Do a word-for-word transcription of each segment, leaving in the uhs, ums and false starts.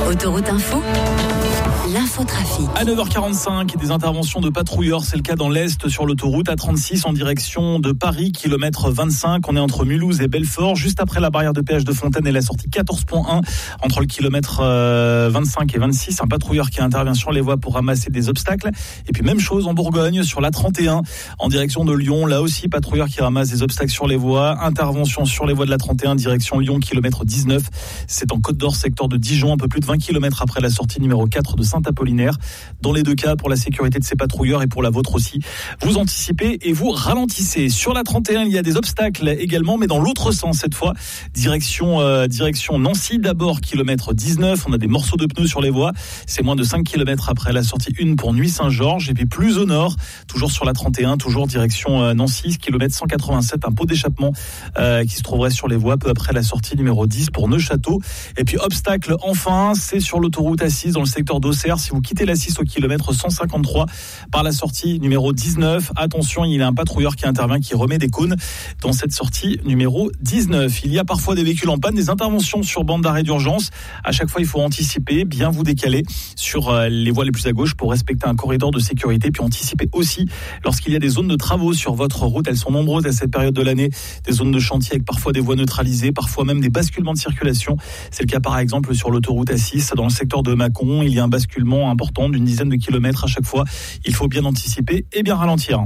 Autoroute Info, l'infotrafic. À neuf heures quarante-cinq, des interventions de patrouilleurs, c'est le cas dans l'Est sur l'autoroute A trente-six en direction de Paris, kilomètre vingt-cinq. On est entre Mulhouse et Belfort, juste après la barrière de péage de Fontaine et la sortie quatorze point un, entre le kilomètre vingt-cinq et vingt-six. Un patrouilleur qui intervient sur les voies pour ramasser des obstacles. Et puis même chose en Bourgogne, sur l'A trente et un, en direction de Lyon. Là aussi, patrouilleur qui ramasse des obstacles sur les voies. Intervention sur les voies de l'A trente et un, direction Lyon, kilomètre dix-neuf. C'est en Côte d'Or, secteur de Dijon, un peu plus de vingt kilomètres après la sortie numéro quatre de Saint-Apollinaire. Dans les deux cas, pour la sécurité de ces patrouilleurs et pour la vôtre aussi, vous anticipez et vous ralentissez. Sur la trente et un, il y a des obstacles également, mais dans l'autre sens cette fois, direction euh, direction Nancy. D'abord, kilomètre dix-neuf, on a des morceaux de pneus sur les voies. C'est moins de cinq kilomètres après la sortie un pour Nuit-Saint-Georges. Et puis plus au nord, toujours sur la trente et un, toujours direction euh, Nancy, kilomètre cent quatre-vingt-sept, un pot d'échappement euh, qui se trouverait sur les voies peu après la sortie numéro dix pour Neufchâteau. Et puis obstacle enfin, c'est sur l'autoroute A six dans le secteur d'Auxerre. Si vous quittez la six au kilomètre cent cinquante-trois par la sortie numéro dix-neuf, attention, il y a un patrouilleur qui intervient, qui remet des cônes dans cette sortie numéro dix-neuf. Il y a parfois des véhicules en panne, des interventions sur bande d'arrêt d'urgence. À chaque fois, il faut anticiper, bien vous décaler sur les voies les plus à gauche pour respecter un corridor de sécurité, puis anticiper aussi lorsqu'il y a des zones de travaux sur votre route. Elles sont nombreuses à cette période de l'année, des zones de chantier avec parfois des voies neutralisées, parfois même des basculements de circulation. C'est le cas par exemple sur l'autoroute A six dans le secteur de Mâcon. Il y a un basculement important d'une dizaine de kilomètres à chaque fois. Il faut bien anticiper et bien ralentir.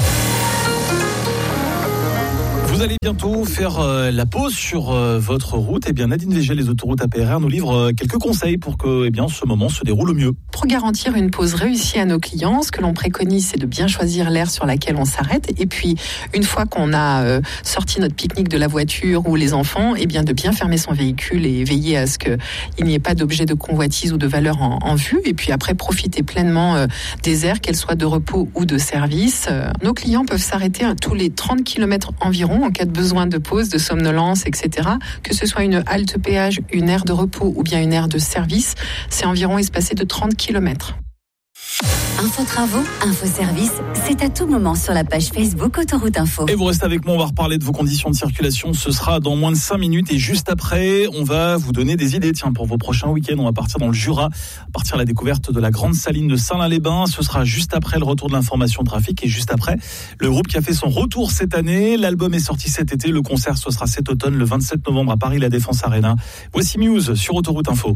Vous allez bientôt faire euh, la pause sur euh, votre route. Eh bien, Nadine Végel, les autoroutes A P R R, nous livre euh, quelques conseils pour que eh bien, ce moment se déroule au mieux. Pour garantir une pause réussie à nos clients, ce que l'on préconise, c'est de bien choisir l'aire sur laquelle on s'arrête. Et puis, une fois qu'on a euh, sorti notre pique-nique de la voiture ou les enfants, eh bien, de bien fermer son véhicule et veiller à ce qu'il n'y ait pas d'objet de convoitise ou de valeur en, en vue. Et puis après, profiter pleinement euh, des aires, qu'elles soient de repos ou de service. Euh, nos clients peuvent s'arrêter à tous les trente kilomètres environ en cas de besoin de pause, de somnolence, et cetera. Que ce soit une halte péage, une aire de repos ou bien une aire de service, c'est environ espacé de trente kilomètres. Info travaux, info service, c'est à tout moment sur la page Facebook Autoroute Info. Et vous restez avec moi, on va reparler de vos conditions de circulation. Ce sera dans moins de cinq minutes et juste après, on va vous donner des idées. Tiens, pour vos prochains week-ends, on va partir dans le Jura, partir à la découverte de la grande saline de Saint-Lin-les-Bains. Ce sera juste après le retour de l'information trafic et juste après le groupe qui a fait son retour cette année. L'album est sorti cet été, le concert ce sera cet automne, le vingt-sept novembre à Paris, la Défense Arena. Voici Muse sur Autoroute Info.